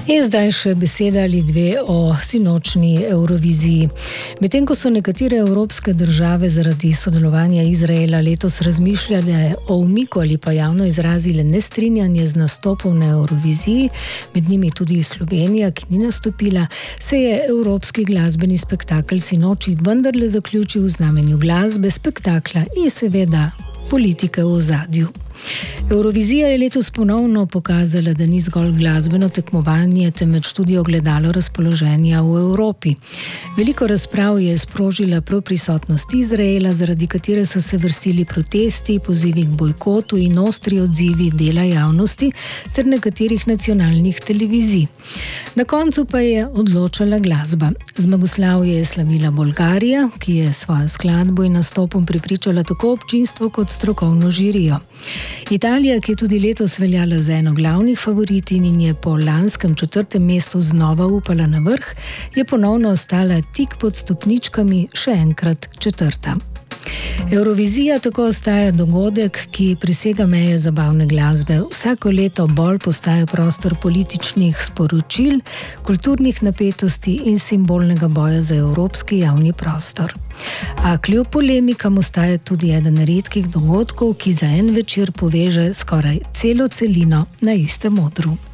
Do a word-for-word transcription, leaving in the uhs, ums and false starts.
In zdaj še beseda ali dve o sinočni Evroviziji. Medtem ko so nekatere evropske države zaradi sodelovanja Izraela letos razmišljale o umiku ali pa javno izrazile nestrinjanje z nastopom na Evroviziji, med njimi tudi Slovenija, ki ni nastopila, se je evropski glasbeni spektakel sinoči vendarle zaključil v znamenju glasbe, spektakla in seveda politike v ozadju. Evrovizija je letos ponovno pokazala, da ni zgolj glasbeno tekmovanje, temveč tudi ogledalo razpoloženja v Evropi. Veliko razprav je sprožila prav prisotnost Izraela, zaradi katere so se vrstili protesti, pozivi k bojkotu in ostri odzivi dela javnosti ter nekaterih nacionalnih televizij. Na koncu pa je odločala glasba. Zmagoslavje je slavila Bolgarija, ki je svojo skladbo in nastopom prepričala tako občinstvo kot strokovno žirijo. Italija, ki je tudi letos veljala za eno glavnih favoritinj in je po lanskem četrtem mestu znova upala na vrh, je ponovno ostala tik pod stopničkami, še enkrat četrta. Evrovizija tako ostaja dogodek, ki presega meje zabavne glasbe. Vsako leto bolj postaja prostor političnih sporočil, kulturnih napetosti in simbolnega boja za evropski javni prostor. A kljub polemikam ostaja tudi eden redkih dogodkov, ki za en večer poveže skoraj celo celino na istem odru.